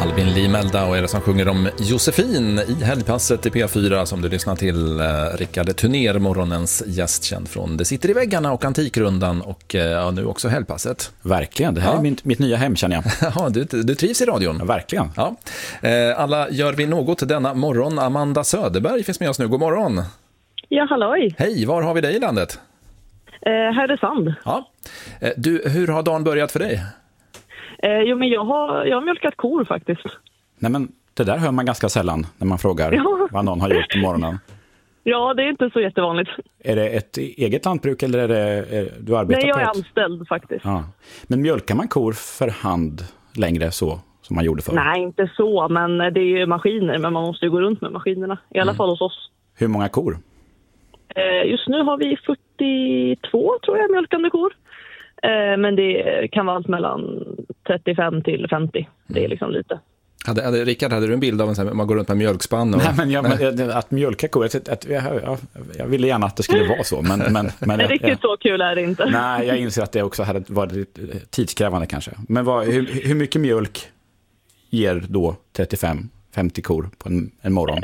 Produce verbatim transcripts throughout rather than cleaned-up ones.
Albin Limelda och är det som sjunger om Josefin i helgpasset i P fyra som du lyssnar till. eh, Rickard Tunér, morgonens gäst, känd från Det sitter i väggarna och Antikrundan och eh, ja, nu också helgpasset. Verkligen, det här Ja. är mitt, mitt nya hem, känner jag. Ja, du, du trivs i radion. Ja, verkligen. Ja. Eh, alla gör vi något denna morgon. Amanda Söderberg finns med oss nu. God morgon. Ja, halloj. Hej, var har vi dig i landet? Eh, Härnösand. Ja. Eh, du, hur har dagen börjat för dig? Eh, jo, men jag har, jag har mjölkat kor faktiskt. Nej, men det där hör man ganska sällan när man frågar Ja. vad någon har gjort på morgonen. Ja, det är inte så jättevanligt. Är det ett eget lantbruk eller är det är, du arbetar Nej, jag på är ett? anställd faktiskt. Ja. Men mjölkar man kor för hand längre så som man gjorde förr? Nej, inte så, men det är ju maskiner. Men man måste ju gå runt med maskinerna. I alla fall hos oss. Hur många kor? Eh, just nu har vi fyrtiotvå, tror jag, mjölkande kor. Eh, men det kan vara allt mellan trettiofem till femtio. Det är liksom lite. Hade, hade, Rickard, hade du en bild av en sån här, man går runt med mjölkspann? Och... Nej, men jag, men, att mjölka kor, att, att, jag, jag, jag ville gärna att det skulle vara så. Men, men, men, Nej, riktigt jag, så kul är det inte. nej, jag inser att det också hade varit tidskrävande kanske. Men vad, hur, hur mycket mjölk ger då trettiofem femtio kor på en, en morgon?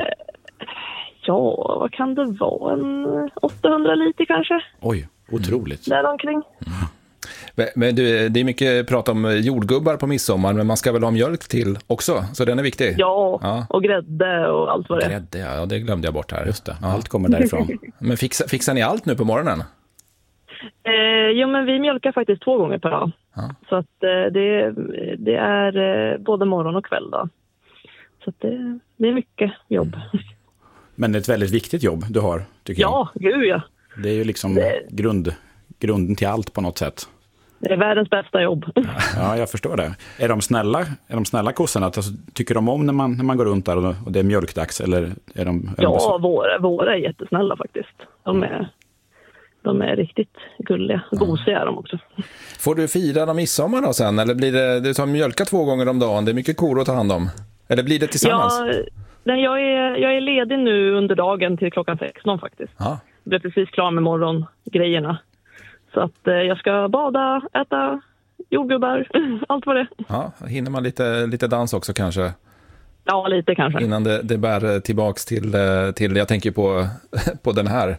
Ja, vad kan det vara? En åttahundra liter kanske? Oj, otroligt. Där omkring. Men du, det är mycket prat om jordgubbar på midsommar, men man ska väl ha mjölk till också, så den är viktig. Ja, Ja. och grädde och allt vad det är. Grädde, ja, det glömde jag bort här. Just det, Ja. allt kommer därifrån. Men fixar, fixar ni allt nu på morgonen? Eh, jo, men vi mjölkar faktiskt två gånger per dag. Ja. Så att eh, det, det är eh, både morgon och kväll då. Så att det, det är mycket jobb. Men det är ett väldigt viktigt jobb du har, tycker Ja, gud ja. jag. Det är ju liksom Det- grund, grunden till allt på något sätt. Det är världens bästa jobb. Ja, jag förstår det. Är de snälla, är de snälla kossorna? Alltså, tycker de om när man, när man går runt där och, och det är mjölkdags? Eller är de, är de Ja, så? våra, våra är jättesnälla faktiskt. De är, de är riktigt gulliga. Gosiga är de också. Får du fira dem midsommar då sen? Eller blir det, du tar mjölka två gånger om dagen, det är mycket kor att ta hand om? Eller blir det tillsammans? Ja, nej, jag, är, jag är ledig nu under dagen till klockan sexton faktiskt. Ja. Jag blev precis klar med morgongrejerna. Så att eh, jag ska bada, äta jordgubbar, allt vad det är. Ja, hinner man lite, lite dans också kanske? Ja, lite kanske. Innan det, det bär tillbaks till, eh, till, jag tänker på, på den här.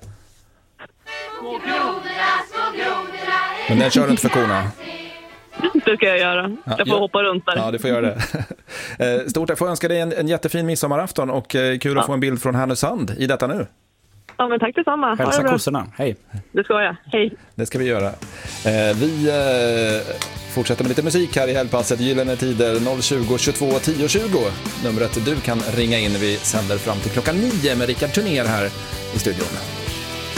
Men den kör inte för korna. Det ska jag göra. Ja, Jag får ja. hoppa runt där. Ja, du får göra det. Eh, Stort tack, får jag önska dig en, en jättefin midsommarafton och eh, kul att få en bild från Härnösand i detta nu. Ja, men tack detsamma. Ha det Hälsa bra. kossorna, hej. Det ska jag. Hej. Det ska vi göra. Eh, vi eh, fortsätter med lite musik här i helgpasset. Gyllene tider noll tjugo tjugotvå tio tjugo. Numret du kan ringa in. Vi sänder fram till klockan nio med Rickard Tunér här i studion.